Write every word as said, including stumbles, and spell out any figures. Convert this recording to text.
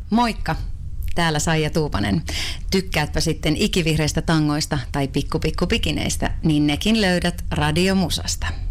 Moikka! Täällä Saija Tuupanen. Tykkäätpä sitten ikivihreistä tangoista tai pikku pikku pikineistä, niin nekin löydät Radio Musasta.